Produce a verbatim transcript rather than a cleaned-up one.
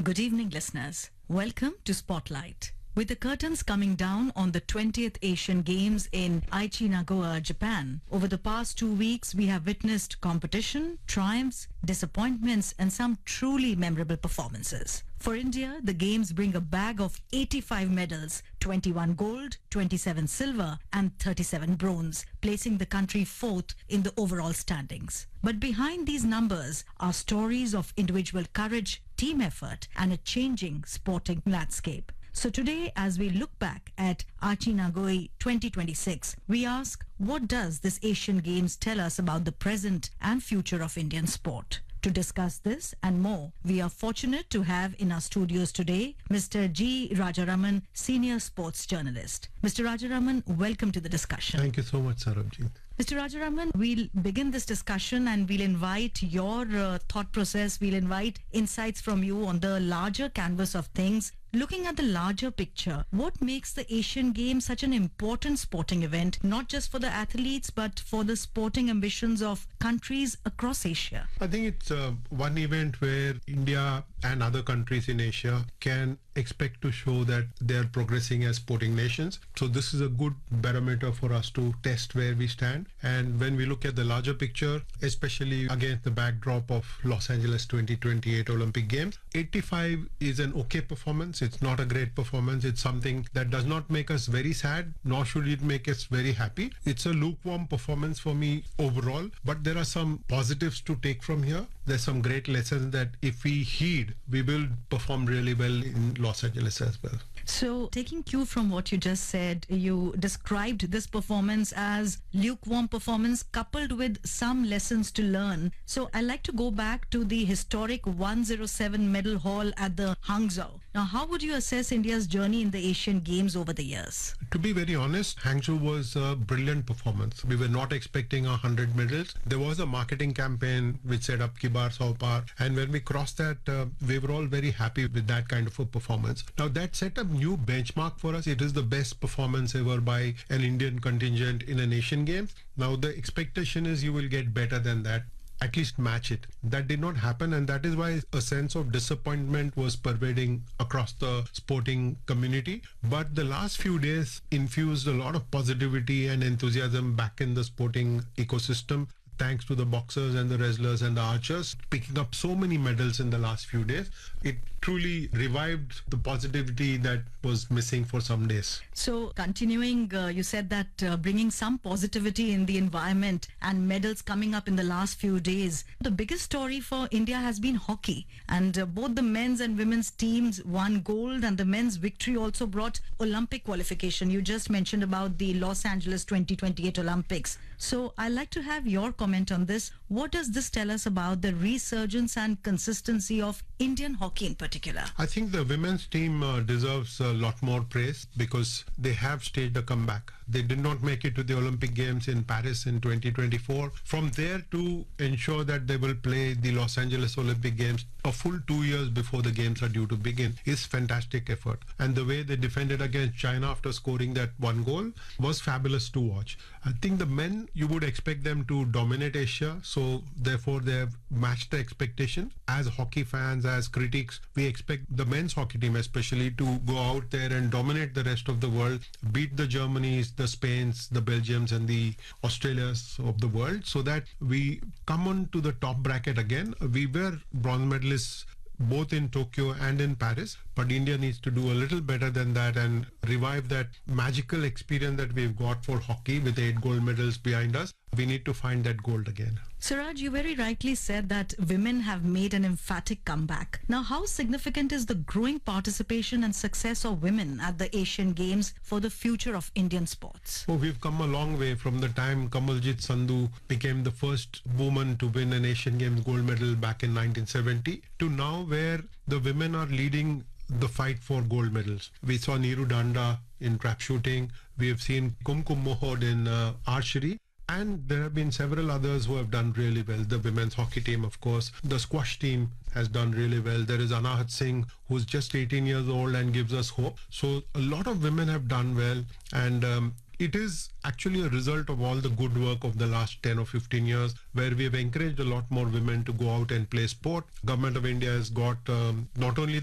Good evening, listeners. Welcome to Spotlight. With the curtains coming down on the twentieth Asian Games in Aichi, Nagoya, Japan, over the past two weeks, we have witnessed competition, triumphs, disappointments, and some truly memorable performances. For India, the Games bring a bag of eighty-five medals, twenty-one gold, twenty-seven silver, and thirty-seven bronze, placing the country fourth in the overall standings. But behind these numbers are stories of individual courage, team effort, and a changing sporting landscape. So today, as we look back at Aichi Nagoya twenty twenty-six, we ask, what does this Asian Games tell us about the present and future of Indian sport? To discuss this and more, we are fortunate to have in our studios today Mister G. Rajaraman, Senior Sports Journalist. Mister Rajaraman, welcome to the discussion. Thank you so much, Sarabjit. Mister Rajaraman, we'll begin this discussion and we'll invite your uh, thought process, we'll invite insights from you on the larger canvas of things. Looking at the larger picture, what makes the Asian Games such an important sporting event, not just for the athletes, but for the sporting ambitions of countries across Asia? I think it's uh, one event where India and other countries in Asia can expect to show that they are progressing as sporting nations. So this is a good barometer for us to test where we stand. And when we look at the larger picture, especially against the backdrop of Los Angeles twenty twenty-eight Olympic Games, eighty-five is an okay performance. It's not a great performance. It's something that does not make us very sad, nor should it make us very happy. It's a lukewarm performance for me overall, but there are some positives to take from here. There's some great lessons that if we heed, we will perform really well in Los Angeles as well. So, taking cue from what you just said, you described this performance as lukewarm performance coupled with some lessons to learn. So, I'd like to go back to the historic one oh seven medal haul at the Hangzhou. Now, how would you assess India's journey in the Asian Games over the years? To be very honest, Hangzhou was a brilliant performance. We were not expecting one hundred medals. There was a marketing campaign which said up ki baar sau par, and when we crossed that, uh, we were all very happy with that kind of a performance. Now, that set a new benchmark for us. It is the best performance ever by an Indian contingent in an Asian Games. Now, the expectation is you will get better than that, at least match it. That did not happen, and that is why a sense of disappointment was pervading across the sporting community. But the last few days infused a lot of positivity and enthusiasm back in the sporting ecosystem, thanks to the boxers and the wrestlers and the archers picking up so many medals in the last few days. It truly revived the positivity that was missing for some days. So, continuing, uh, you said that uh, bringing some positivity in the environment and medals coming up in the last few days. The biggest story for India has been hockey, and uh, both the men's and women's teams won gold, and the men's victory also brought Olympic qualification. You just mentioned about the Los Angeles twenty twenty-eight Olympics. So, I'd like to have your comment on this. What does this tell us about the resurgence and consistency of Indian hockey in particular? I think the women's team uh, deserves a lot more praise because they have staged a comeback. They did not make it to the Olympic Games in Paris in twenty twenty-four. From there to ensure that they will play the Los Angeles Olympic Games a full two years before the games are due to begin is fantastic effort. And the way they defended against China after scoring that one goal was fabulous to watch. I think the men, you would expect them to dominate Asia, so therefore they have matched the expectation. As hockey fans, as critics, we expect the men's hockey team especially to go out there and dominate the rest of the world, beat the Germanys, the Spains, the Belgiums and the Australias of the world, so that we come on to the top bracket again. We were bronze medalists both in Tokyo and in Paris, but India needs to do a little better than that and revive that magical experience that we've got for hockey with eight gold medals behind us. We need to find that gold again. Suraj, you very rightly said that women have made an emphatic comeback. Now, how significant is the growing participation and success of women at the Asian Games for the future of Indian sports? Oh, we've come a long way from the time Kamaljit Sandhu became the first woman to win an Asian Games gold medal back in nineteen seventy to now where the women are leading the fight for gold medals. We saw Neeru Danda in trap shooting. We have seen Kumkum Mohod in uh, archery. And there have been several others who have done really well. The women's hockey team, of course. The squash team has done really well. There is Anahat Singh, who's just eighteen years old and gives us hope. So a lot of women have done well. And um, it is actually a result of all the good work of the last ten or fifteen years, where we have encouraged a lot more women to go out and play sport. Government of India has got um, not only